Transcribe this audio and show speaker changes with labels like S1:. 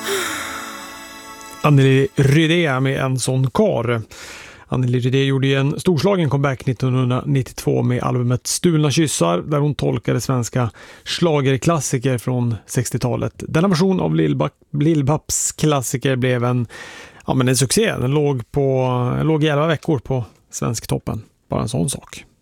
S1: Anneli Rydé med En sån kar. Anneli Rydé gjorde en storslagen comeback 1992 med albumet Stulna kyssar, där hon tolkade svenska schlagerklassiker från 60-talet. Denna version av Lill-Babs klassiker blev en succé. Den låg i 11 veckor på Svensktoppen. Bara en sån sak.